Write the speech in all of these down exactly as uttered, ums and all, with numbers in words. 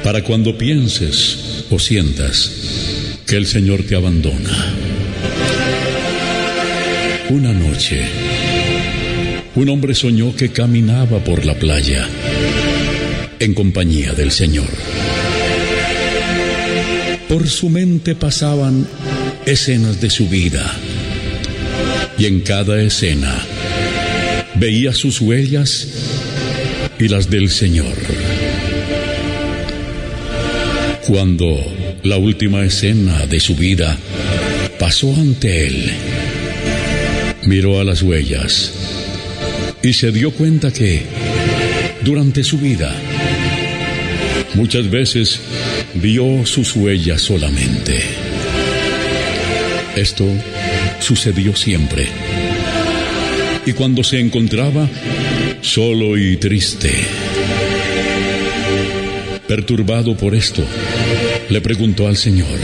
para cuando pienses o sientas que el Señor te abandona. Una noche, un hombre soñó que caminaba por la playa en compañía del Señor. Por su mente pasaban escenas de su vida, y en cada escena veía sus huellas y las del Señor. Cuando la última escena de su vida pasó ante él, miró a las huellas y se dio cuenta que durante su vida muchas veces vio sus huellas solamente. Esto sucedió siempre. Y cuando se encontraba solo y triste, perturbado por esto, le preguntó al Señor: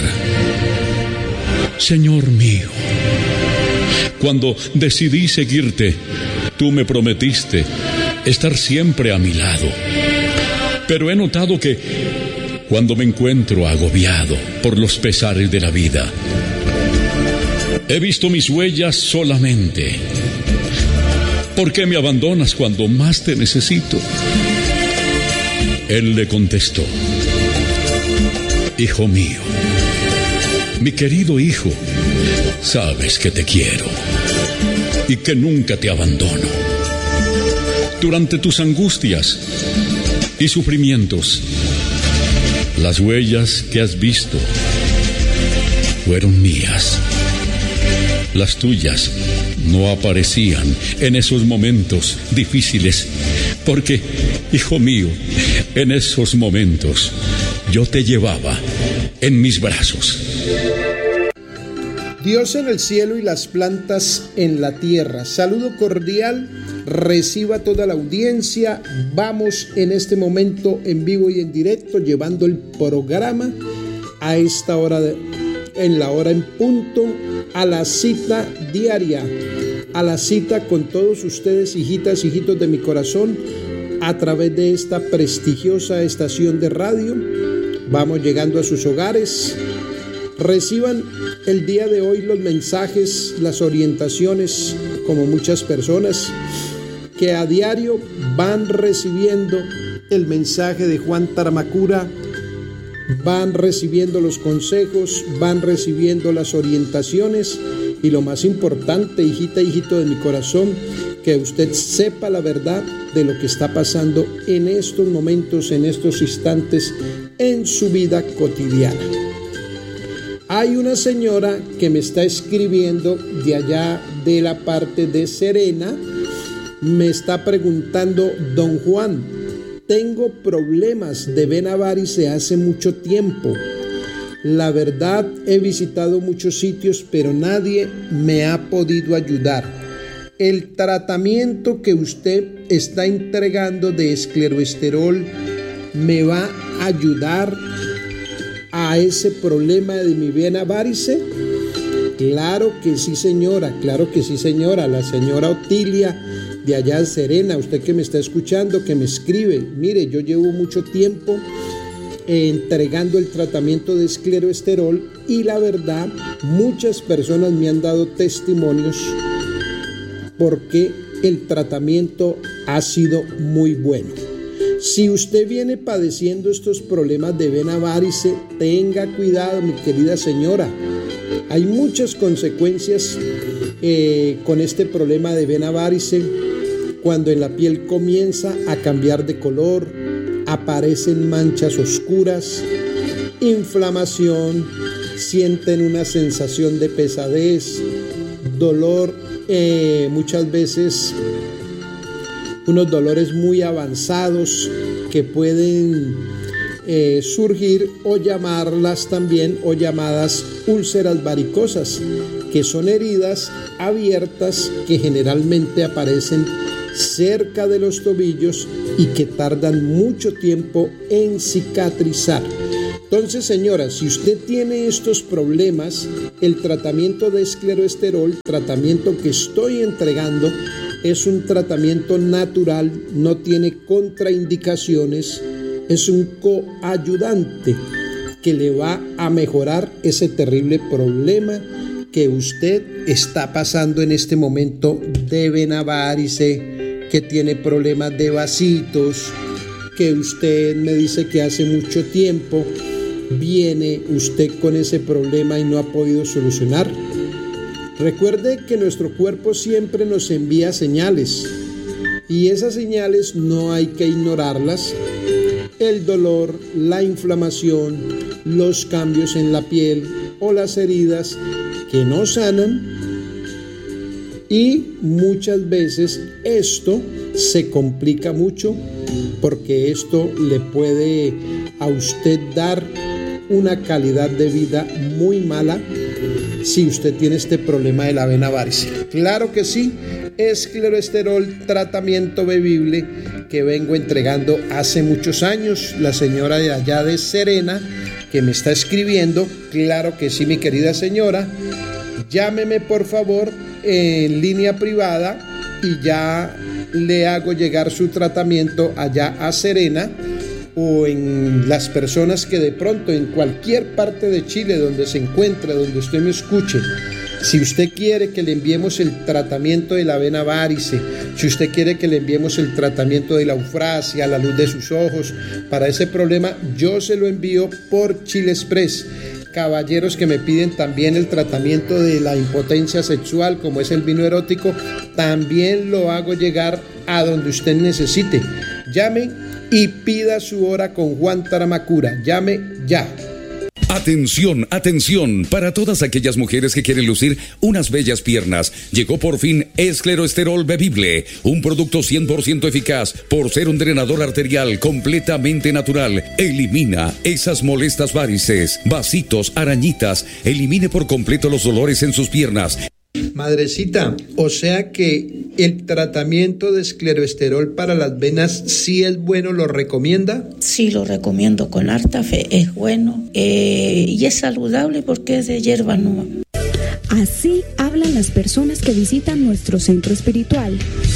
Señor mío, cuando decidí seguirte, tú me prometiste estar siempre a mi lado. Pero he notado que cuando me encuentro agobiado por los pesares de la vida, he visto mis huellas solamente. ¿Por qué me abandonas cuando más te necesito? Él le contestó: Hijo mío, mi querido hijo, sabes que te quiero y que nunca te abandono. Durante tus angustias y sufrimientos, las huellas que has visto fueron mías. Las tuyas no aparecían en esos momentos difíciles, porque, hijo mío, en esos momentos yo te llevaba en mis brazos. Dios en el cielo y las plantas en la tierra. Saludo cordial, reciba toda la audiencia. Vamos en este momento en vivo y en directo llevando el programa a esta hora, de, en la hora en punto, a la cita diaria, a la cita con todos ustedes, hijitas, hijitos de mi corazón, a través de esta prestigiosa estación de radio. Vamos llegando a sus hogares. Reciban el día de hoy los mensajes, las orientaciones, como muchas personas que a diario van recibiendo el mensaje de Juan Taramacura, van recibiendo los consejos, van recibiendo las orientaciones, y lo más importante, hijita, hijito de mi corazón, que usted sepa la verdad de lo que está pasando en estos momentos, en estos instantes, en su vida cotidiana. Hay una señora que me está escribiendo de allá de la parte de Serena, me está preguntando: don Juan, tengo problemas de vena varice hace mucho tiempo. La verdad, he visitado muchos sitios, pero nadie me ha podido ayudar. El tratamiento que usted está entregando de escleroesterol me va a ayudar a ese problema de mi vena varice. Claro que sí, señora, claro que sí, señora. La señora Otilia de allá en Serena, usted que me está escuchando, que me escribe: mire, yo llevo mucho tiempo entregando el tratamiento de escleroesterol, y la verdad, muchas personas me han dado testimonios porque el tratamiento ha sido muy bueno. Si usted viene padeciendo estos problemas de vena varice, tenga cuidado, mi querida señora. Hay muchas consecuencias eh, con este problema de vena varice. Cuando en la piel comienza a cambiar de color, aparecen manchas oscuras, inflamación, sienten una sensación de pesadez, dolor, eh, muchas veces unos dolores muy avanzados que pueden eh, surgir o llamarlas también o llamadas úlceras varicosas, que son heridas abiertas que generalmente aparecen cerca de los tobillos y que tardan mucho tiempo en cicatrizar. Entonces, señora, si usted tiene estos problemas, el tratamiento de escleroesterol, tratamiento que estoy entregando, es un tratamiento natural, no tiene contraindicaciones, es un coayudante que le va a mejorar ese terrible problema que usted está pasando en este momento de vena varice, que tiene problemas de vasitos, que usted me dice que hace mucho tiempo viene usted con ese problema y no ha podido solucionar. Recuerde que nuestro cuerpo siempre nos envía señales y esas señales no hay que ignorarlas. El dolor, la inflamación, los cambios en la piel o las heridas que no sanan, y muchas veces esto se complica mucho porque esto le puede a usted dar una calidad de vida muy mala si usted tiene este problema de la vena varice. Claro que sí, escleroesterol, tratamiento bebible que vengo entregando hace muchos años. La señora de allá de Serena que me está escribiendo, claro que sí, mi querida señora, llámeme por favor en línea privada y ya le hago llegar su tratamiento allá a Serena, o en las personas que de pronto en cualquier parte de Chile donde se encuentre, donde usted me escuche, si usted quiere que le enviemos el tratamiento de la vena varice, si usted quiere que le enviemos el tratamiento de la eufrasia, la luz de sus ojos, para ese problema yo se lo envío por Chile Express. Caballeros que me piden también el tratamiento de la impotencia sexual, como es el vino erótico, también lo hago llegar a donde usted necesite. Llame y pida su hora con Juan Taramacura. Llame ya. Atención, atención, para todas aquellas mujeres que quieren lucir unas bellas piernas, llegó por fin Escleroesterol Bebible, un producto cien por ciento eficaz por ser un drenador arterial completamente natural. Elimina esas molestas varices, vasitos, arañitas, elimine por completo los dolores en sus piernas. Madrecita, o sea que el tratamiento de escleroesterol para las venas sí es bueno, ¿lo recomienda? Sí, lo recomiendo con harta fe, es bueno eh, y es saludable porque es de hierba nueva. Así hablan las personas que visitan nuestro centro espiritual.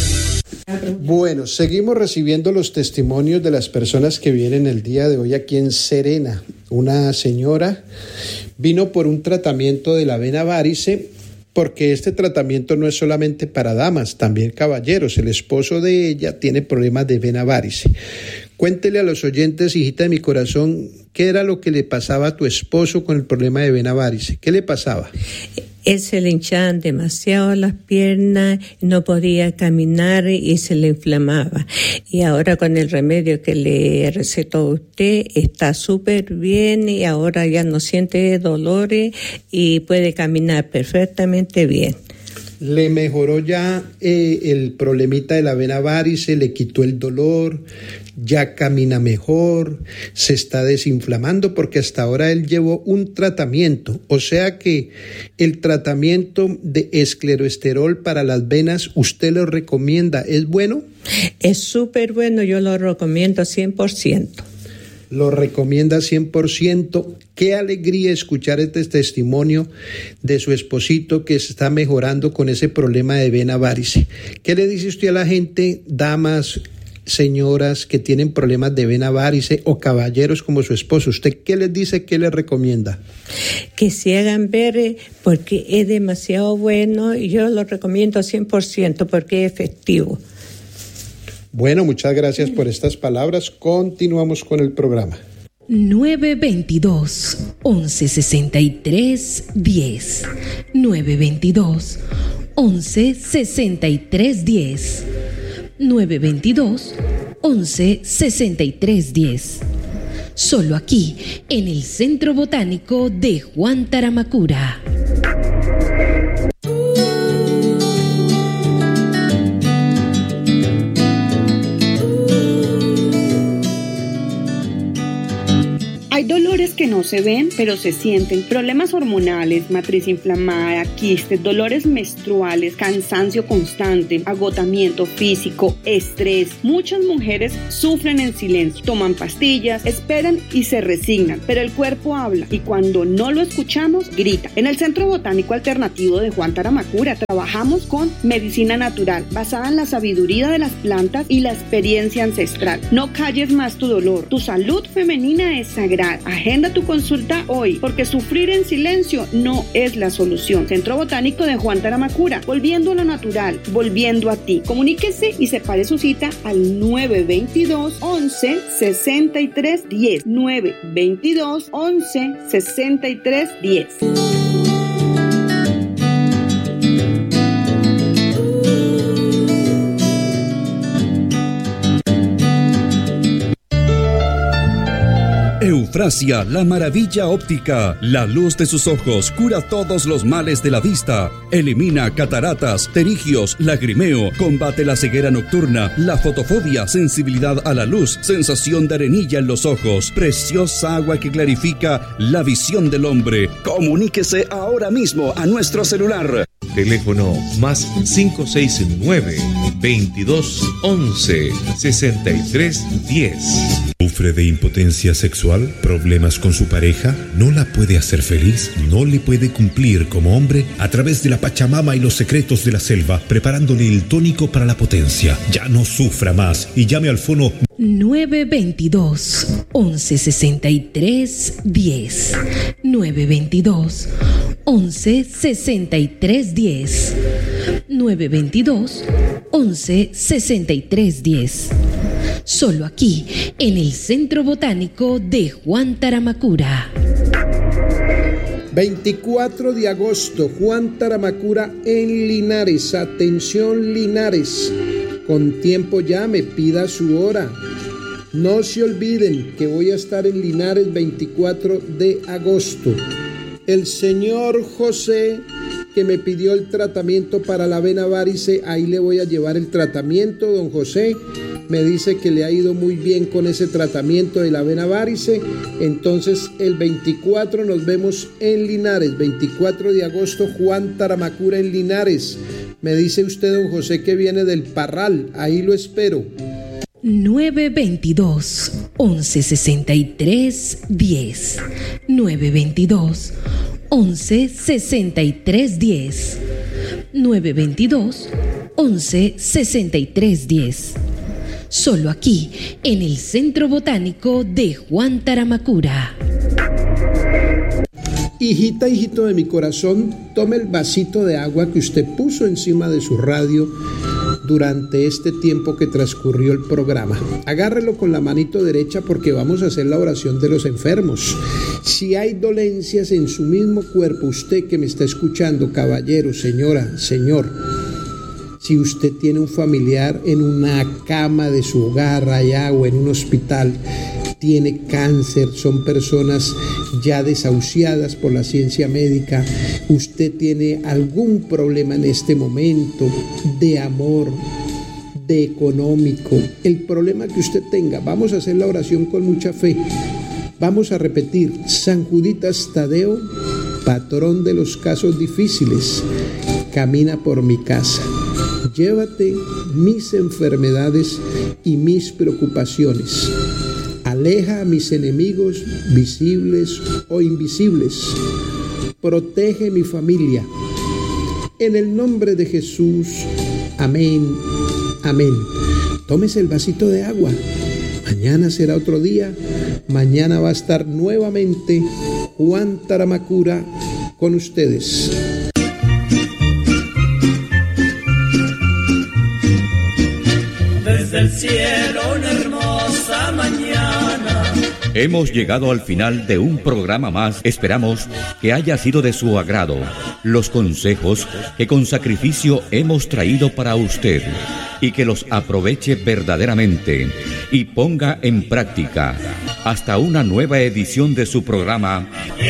Bueno, seguimos recibiendo los testimonios de las personas que vienen el día de hoy aquí en Serena. Una señora vino por un tratamiento de la vena varice, porque este tratamiento no es solamente para damas, también caballeros. El esposo de ella tiene problemas de vena varice. Cuéntele a los oyentes, hijita de mi corazón, ¿qué era lo que le pasaba a tu esposo con el problema de vena varice? ¿Qué le pasaba? Él se le hinchaban demasiado las piernas, no podía caminar y se le inflamaba. Y ahora con el remedio que le recetó usted, está súper bien y ahora ya no siente dolores y puede caminar perfectamente bien. ¿Le mejoró ya eh, el problemita de la vena varice? ¿Le quitó el dolor? ¿Ya camina mejor? ¿Se está desinflamando? Porque hasta ahora él llevó un tratamiento. O sea que el tratamiento de escleroesterol para las venas, ¿usted lo recomienda? ¿Es bueno? Es súper bueno, yo lo recomiendo cien por ciento. Lo recomienda cien por ciento. Qué alegría escuchar este testimonio de su esposito que se está mejorando con ese problema de vena varice. ¿Qué le dice usted a la gente, damas, señoras que tienen problemas de vena varice o caballeros como su esposo? ¿Usted qué les dice, qué les recomienda? Que se hagan ver porque es demasiado bueno y yo lo recomiendo cien por ciento porque es efectivo. Bueno, muchas gracias por estas palabras. Continuamos con el programa. nueve veintidós, once sesenta y tres, diez. nueve veintidós, once sesenta y tres, diez. nueve veintidós, once sesenta y tres, diez. Solo aquí, en el Centro Botánico de Juan Taramacura. Hay dolores que no se ven, pero se sienten. Problemas hormonales, matriz inflamada, quistes, dolores menstruales, cansancio constante, agotamiento físico, estrés. Muchas mujeres sufren en silencio, toman pastillas, esperan y se resignan, pero el cuerpo habla y cuando no lo escuchamos, grita. En el Centro Botánico Alternativo de Juan Taramacura trabajamos con medicina natural, basada en la sabiduría de las plantas y la experiencia ancestral. No calles más tu dolor. Tu salud femenina es sagrada. Agenda tu consulta hoy, porque sufrir en silencio no es la solución. Centro Botánico de Juan Taramacura, volviendo a lo natural, volviendo a ti. Comuníquese y separe su cita al nueve veintidós, once, sesenta y tres, diez. nueve veintidós, once, sesenta y tres, diez. Eufrasia, la maravilla óptica. La luz de sus ojos cura todos los males de la vista. Elimina cataratas, pterigios, lagrimeo. Combate la ceguera nocturna, la fotofobia, sensibilidad a la luz, sensación de arenilla en los ojos. Preciosa agua que clarifica la visión del hombre. Comuníquese ahora mismo a nuestro celular. Teléfono más cinco seis nueve, veintidós, once, sesenta y tres, diez. ¿Sufre de impotencia sexual? ¿Problemas con su pareja? ¿No la puede hacer feliz? ¿No le puede cumplir como hombre? A través de la Pachamama y los secretos de la selva, preparándole el tónico para la potencia. Ya no sufra más y llame al fono nueve veintidós, once, sesenta y tres, diez. nueve veintidós, once, sesenta y tres, diez. nueve veintidós, once, sesenta y tres, diez. Solo aquí, en el Centro Botánico de Juan Taramacura. veinticuatro de agosto, Juan Taramacura en Linares. Atención, Linares. Con tiempo llame, pida su hora. No se olviden que voy a estar en Linares veinticuatro de agosto. El señor José, que me pidió el tratamiento para la vena varice, ahí le voy a llevar el tratamiento. Don José me dice que le ha ido muy bien con ese tratamiento de la vena varice. Entonces el veinticuatro nos vemos en Linares. veinticuatro de agosto, Juan Taramacura en Linares. Me dice usted, don José, que viene del Parral. Ahí lo espero. nueve veintidós, once, sesenta y tres, diez. nueve veintidós, once, sesenta y tres, diez. nueve veintidós, once, sesenta y tres, diez. Solo aquí, en el Centro Botánico de Juan Taramacura. Hijita, hijito de mi corazón, tome el vasito de agua que usted puso encima de su radio durante este tiempo que transcurrió el programa. Agárrelo con la manito derecha porque vamos a hacer la oración de los enfermos. Si hay dolencias en su mismo cuerpo, usted que me está escuchando, caballero, señora, señor, si usted tiene un familiar en una cama de su hogar allá o en un hospital, tiene cáncer, son personas ya desahuciadas por la ciencia médica, usted tiene algún problema en este momento de amor, de económico, el problema que usted tenga, vamos a hacer la oración con mucha fe. Vamos a repetir: San Juditas Tadeo, patrón de los casos difíciles, camina por mi casa. Llévate mis enfermedades y mis preocupaciones. Aleja a mis enemigos, visibles o invisibles. Protege mi familia. En el nombre de Jesús. Amén. Amén. Tómese el vasito de agua. Mañana será otro día. Mañana va a estar nuevamente Juan Taramacura con ustedes. Desde el cielo una hermosa mañana. Hemos llegado al final de un programa más. Esperamos que haya sido de su agrado los consejos que con sacrificio hemos traído para usted y que los aproveche verdaderamente y ponga en práctica. Hasta una nueva edición de su programa